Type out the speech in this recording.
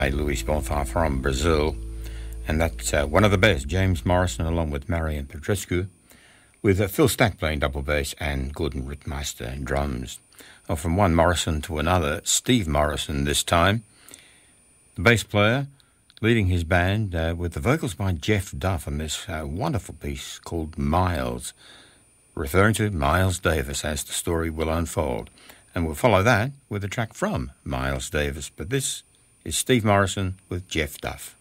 Luis Bonfá from Brazil, and that's one of the best, James Morrison along with Marian Petrescu, with Phil Stack playing double bass and Gordon Rittmeister in drums. Well, from one Morrison to another, Steve Morrison this time, the bass player leading his band with the vocals by Jeff Duff on this wonderful piece called Miles, referring to Miles Davis as the story will unfold. And we'll follow that with a track from Miles Davis, but this is Steve Morrison with Jeff Duff.